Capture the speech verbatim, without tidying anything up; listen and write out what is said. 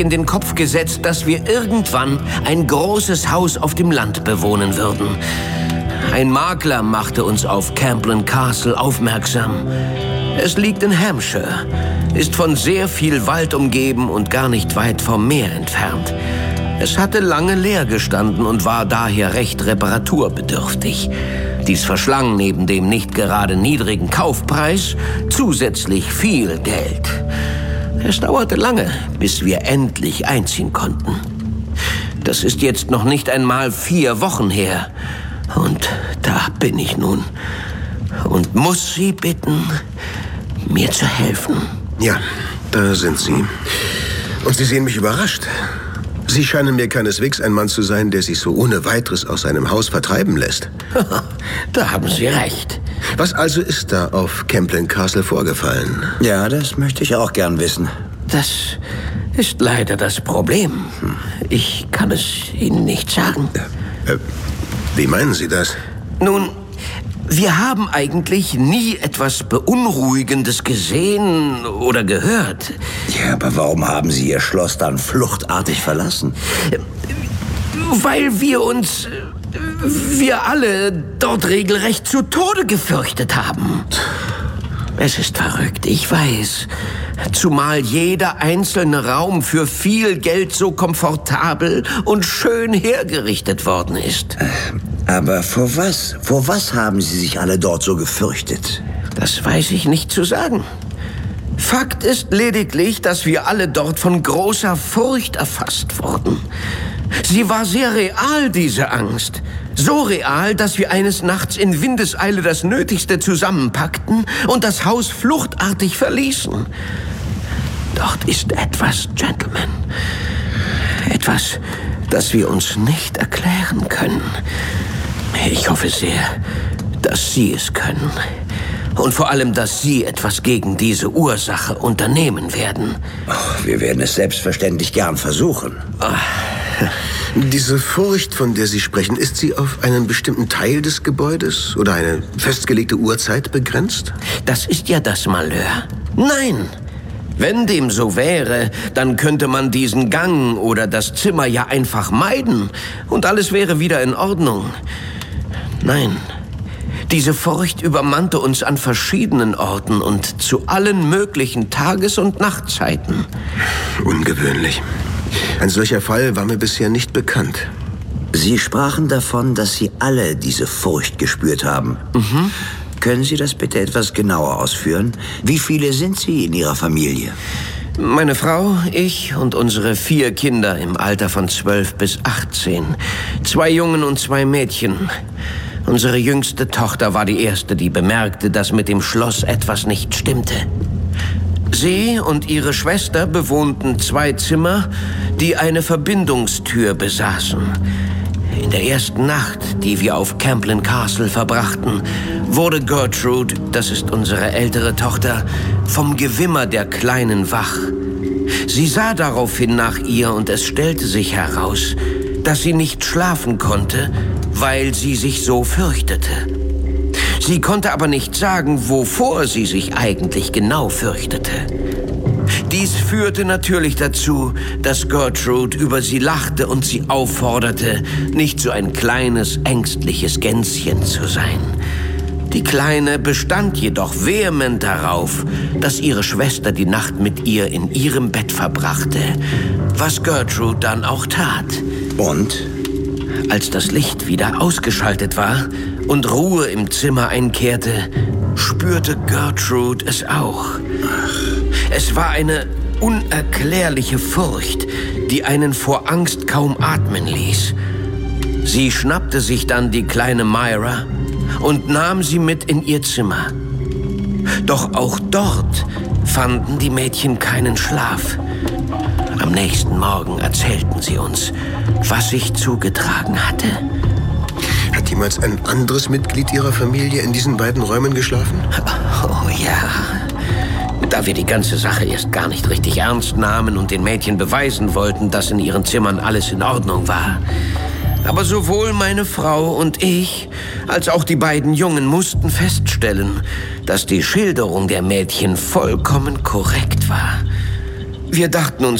in den Kopf gesetzt, dass wir irgendwann ein großes Haus auf dem Land bewohnen würden. Ein Makler machte uns auf Camplin Castle aufmerksam. Es liegt in Hampshire, ist von sehr viel Wald umgeben und gar nicht weit vom Meer entfernt. Es hatte lange leer gestanden und war daher recht reparaturbedürftig. Dies verschlang neben dem nicht gerade niedrigen Kaufpreis zusätzlich viel Geld. Es dauerte lange, bis wir endlich einziehen konnten. Das ist jetzt noch nicht einmal vier Wochen her. Und da bin ich nun und muss Sie bitten, mir zu helfen. Ja, da sind Sie. Und Sie sehen mich überrascht. Sie scheinen mir keineswegs ein Mann zu sein, der sich so ohne weiteres aus seinem Haus vertreiben lässt. Da haben Sie recht. Was also ist da auf Camplin Castle vorgefallen? Ja, das möchte ich auch gern wissen. Das ist leider das Problem. Ich kann es Ihnen nicht sagen. Äh, wie meinen Sie das? Nun, wir haben eigentlich nie etwas Beunruhigendes gesehen oder gehört. Ja, aber warum haben Sie Ihr Schloss dann fluchtartig verlassen? Weil wir uns, wir alle dort regelrecht zu Tode gefürchtet haben. Es ist verrückt, ich weiß. Zumal jeder einzelne Raum für viel Geld so komfortabel und schön hergerichtet worden ist. Aber vor was? Vor was haben Sie sich alle dort so gefürchtet? Das weiß ich nicht zu sagen. Fakt ist lediglich, dass wir alle dort von großer Furcht erfasst wurden. Sie war sehr real, diese Angst. So real, dass wir eines Nachts in Windeseile das Nötigste zusammenpackten und das Haus fluchtartig verließen. Dort ist etwas, Gentlemen. Etwas, das wir uns nicht erklären können. Ich hoffe sehr, dass Sie es können. Und vor allem, dass Sie etwas gegen diese Ursache unternehmen werden. Oh, wir werden es selbstverständlich gern versuchen. Diese Furcht, von der Sie sprechen, ist sie auf einen bestimmten Teil des Gebäudes oder eine festgelegte Uhrzeit begrenzt? Das ist ja das Malheur. Nein! Wenn dem so wäre, dann könnte man diesen Gang oder das Zimmer ja einfach meiden und alles wäre wieder in Ordnung. Nein, diese Furcht übermannte uns an verschiedenen Orten und zu allen möglichen Tages- und Nachtzeiten. Ungewöhnlich. Ein solcher Fall war mir bisher nicht bekannt. Sie sprachen davon, dass Sie alle diese Furcht gespürt haben. Mhm. Können Sie das bitte etwas genauer ausführen? Wie viele sind Sie in Ihrer Familie? Meine Frau, ich und unsere vier Kinder im Alter von zwölf bis achtzehn. Zwei Jungen und zwei Mädchen. Unsere jüngste Tochter war die erste, die bemerkte, dass mit dem Schloss etwas nicht stimmte. Sie und ihre Schwester bewohnten zwei Zimmer, die eine Verbindungstür besaßen. In der ersten Nacht, die wir auf Camplin Castle verbrachten, wurde Gertrude, das ist unsere ältere Tochter, vom Gewimmer der Kleinen wach. Sie sah daraufhin nach ihr und es stellte sich heraus, dass sie nicht schlafen konnte, weil sie sich so fürchtete. Sie konnte aber nicht sagen, wovor sie sich eigentlich genau fürchtete. Dies führte natürlich dazu, dass Gertrude über sie lachte und sie aufforderte, nicht so ein kleines, ängstliches Gänschen zu sein. Die Kleine bestand jedoch vehement darauf, dass ihre Schwester die Nacht mit ihr in ihrem Bett verbrachte, was Gertrude dann auch tat. Und? Als das Licht wieder ausgeschaltet war und Ruhe im Zimmer einkehrte, spürte Gertrude es auch. Es war eine unerklärliche Furcht, die einen vor Angst kaum atmen ließ. Sie schnappte sich dann die kleine Myra und nahm sie mit in ihr Zimmer. Doch auch dort fanden die Mädchen keinen Schlaf. Am nächsten Morgen erzählten sie uns, was sich zugetragen hatte. Hat jemals ein anderes Mitglied Ihrer Familie in diesen beiden Räumen geschlafen? Oh ja. Da wir die ganze Sache erst gar nicht richtig ernst nahmen und den Mädchen beweisen wollten, dass in ihren Zimmern alles in Ordnung war. Aber sowohl meine Frau und ich, als auch die beiden Jungen mussten feststellen, dass die Schilderung der Mädchen vollkommen korrekt war. Wir dachten uns